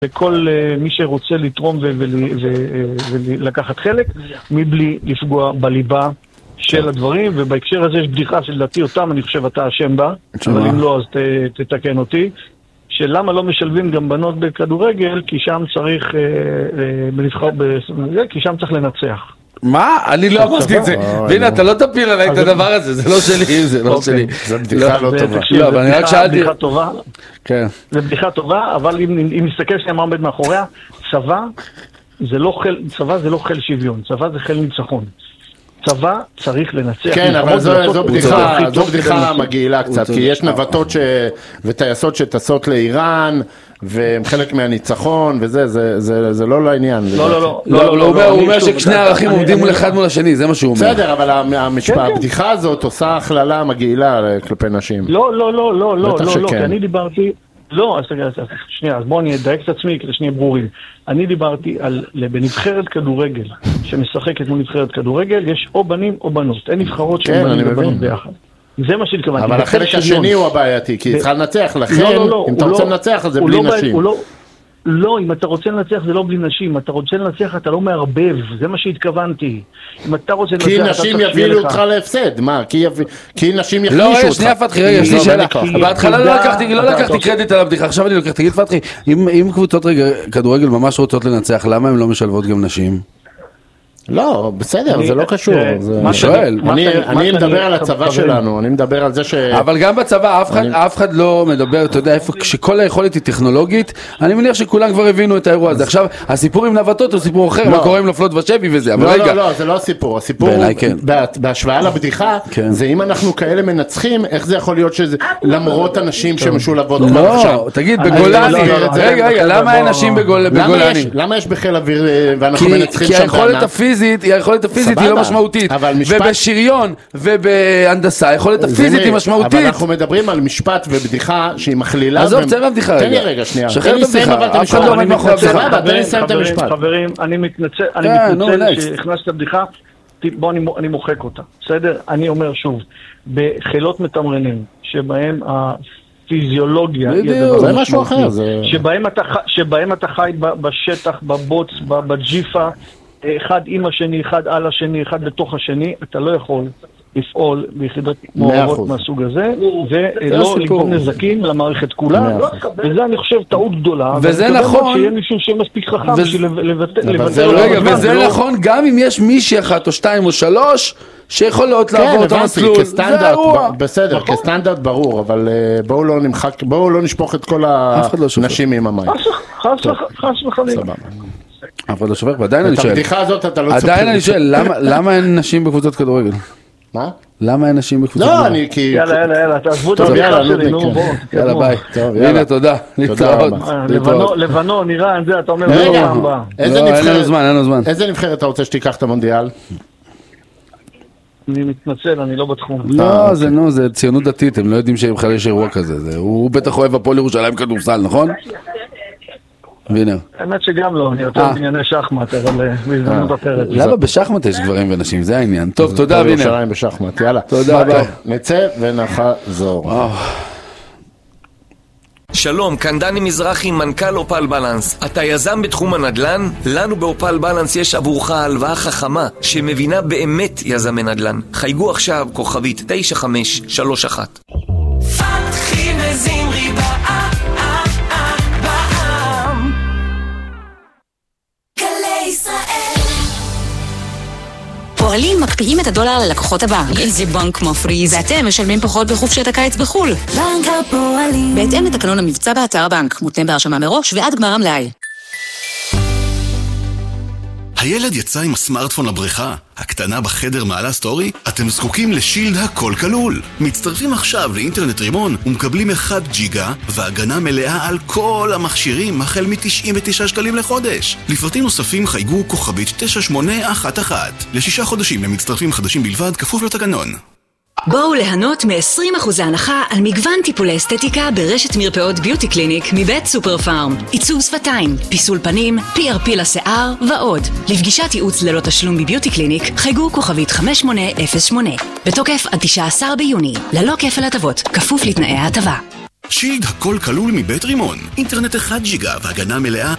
לכל מי שרוצה לתרום ולקחת חלק, מבלי לפגוע בליבה של הדברים, ובהקשר הזה יש בדיחה שלדעתי אותם, אני חושב אתה אשם בה, אבל אם לא אז תתקן אותי, שלמה לא משלבים גם בנות בכדורגל, כי שם צריך לנצח. מה? אני לא אמרתי את זה. והנה, אתה לא תפיל עליי את הדבר הזה, זה לא שלי, זה לא שלי. זה בדיחה לא טובה. לא, אבל אני רק שאלתי. בדיחה טובה. כן. זה בדיחה טובה, אבל אם נסתכל שנייה מה עומד מאחוריה, צבא זה לא חיל שוויון, צבא זה חיל ניצחון. צבא צריך לנצח. כן, אבל זו בדיחה מגעילה קצת, כי יש נווטות וטייסות שטסות לאיראן, והם חלק מהניצחון, וזה, זה לא לעניין. לא, הוא אומר ששני הערכים עומדים מול אחד מול השני, זה מה שהוא אומר. בסדר, אבל הבדיחה הזאת עושה הכללה מגעילה כלפי נשים. לא, כי אני דיברתי, לא, אז שנייה, אז בואו אני אדייק את עצמי כדי שנהיה ברורים. אני דיברתי בנבחרת כדורגל, שמשחקת מול נבחרת כדורגל, יש או בנים או בנות, אין נבחרות של בנים ובנות ביחד. זה מה שהתכוונתי. אבל החלק השני הוא הבעייתי, כי צריכה לנצח, לכן, אם אתה רוצה לנצח, אז זה בלי נשים. לא, אם אתה רוצה לנצח זה לא בלי נשים, אתה רוצה לנצח אתה לא מערבב, זה מה שהתכוונתי. אם אתה רוצה לנצח, כי נשים יבילו אותך להפסד, מה? כי נשים יחלישו אותך. לא, שנייה פתחי, רגע, יש לי שאלה. בהתחלה לא לקחתי קרדיט על הבדיחה, עכשיו אני לוקח, תגיד פתחי, אם קבוצות כדורגל ממש רוצות לנצח, למה הן לא משלבות גם נשים? לא, בסדר, זה לא קשור. מה שואל? אני מדבר על הצבא שלנו, אני מדבר על זה ש... אבל גם בצבא, אף אחד לא מדבר, אתה יודע, כשכל היכולת היא טכנולוגית, אני מניח שכולם כבר הבינו את האירוע הזה. עכשיו, הסיפור עם נווטות הוא סיפור אחר, מה קורה עם נופלות בשבי וזה, אבל רגע. לא, זה לא הסיפור. הסיפור, בהשוואה לבדיחה, זה אם אנחנו כאלה מנצחים, איך זה יכול להיות שזה למרות הנשים שמשולבות כבר עכשיו? לא, תגיד, בגולני, רגע, למה אין נשים בגולני? למה יש בחיל אוויר ואנחנו מנצחים שם היכולת הפיזית היא לא משמעותית, ובשריון ובהנדסה היכולת הפיזית היא משמעותית. אבל אנחנו מדברים על משפט ובדיחה שהיא מכלילה. עזוב, צא מהבדיחה רגע. תן לי רגע שנייה. שחרר את הבדיחה, אף אחד לא עומד מאחורי הבדיחה. תן לי לסיים את המשפט. חברים, אני מתנצל שהכנסת הבדיחה, בוא אני מוחק אותה, בסדר? אני אומר שוב, בחילות מתמרנים, שבהם פיזיולוגיה, זה משהו אחר, שבהם אתה חי בשטח, בבוץ, בג'יפה, אחד עם השני, אחד על השני, אחד בתוך השני, אתה לא יכול לפעול ביחידות מעורבות מהסוג הזה, ולא לגרום נזקים למערכת כולה, וזה אני חושב טעות גדולה, וזה נכון, שיהיה מישהו שמספיק חכם בשביל לבטל. רגע, וזה נכון גם אם יש מישהי אחת או שתיים או שלוש, שיכולות לעבור את המסלול, זה אירוע. בסדר, כסטנדרט ברור, אבל בואו לא נשפוך את כל הנשים עם המים. חס וחלילה. אף אחד לא שופך, ועדיין אני שואל. את הבדיחה הזאת אתה לא עדיין אני שואל, למה אין נשים בקבוצות כדורגל? מה? למה אין נשים בקבוצות כדורגל? לא, אני כי... יאללה, תעזבו את הבדיחה שלי, נו, בואו. יאללה, ביי. הנה, תודה. להתראות. לבנון, איראן, זה, אתה אומר, רגע, אין לנו זמן. איזה נבחרת אתה רוצה שתיקח את המונדיאל? אני מתנצל, אני לא בתחום. לא, זה ציונות דתית, הם לא יודעים שבכלל יש אירוע כזה. הוא בטח אוהב הפועל ירושלים כדורסל, נכון? וינר. האמת שגם לא, אני יותר בענייני שחמט, אבל בהזדמנות אחרת. למה בשחמט יש גברים ונשים? זה העניין. טוב, תודה וינר. ירושלים בשחמט, יאללה. תודה, ביי. נצא ונחזור. שלום, כאן דני מזרחי, מנכ"ל אופל בלנס. אתה יזם בתחום הנדל"ן? לנו באופל בלנס יש עבורך הלוואה חכמה שמבינה באמת יזמי נדל"ן. חייגו עכשיו כוכבית 9531. פתחי וזמרי בעם. גלי ישראל. פועלים מקפיאים את הדולר ללקוחות הבנק. איזה בנק מפריז. ואתם משלמים פחות בחופשת הקיץ בחול. בנק הפועלים. בהתאם לתקנון המבצע באתר הבנק. מותנה בהרשמה מראש ועד גמר המלאי. הילד יצא עם הסמארטפון לבריכה, הקטנה בחדר מעלה סטורי, אתם זקוקים לשילד הכל כלול. מצטרפים עכשיו לאינטרנט רימון ומקבלים 1 ג'יגה והגנה מלאה על כל המכשירים החל מ-99 שקלים לחודש. לפרטים נוספים חייגו כוכבית 9811. ל6 חודשים למצטרפים חדשים בלבד, כפוף לתקנון. בואו ליהנות מ-20% הנחה על מגוון טיפולי אסתטיקה ברשת מרפאות ביוטי קליניק מבית סופר פארם. עיצוב שפתיים, פיסול פנים, PRP לשיער ועוד. לפגישת ייעוץ ללא תשלום בביוטי קליניק חייגו כוכבית 5808. בתוקף עד 19 ביוני, ללא כפל הטבות, כפוף לתנאי ההטבה. שילד הכל כלול מבית רימון. אינטרנט 1 ג'יגה והגנה מלאה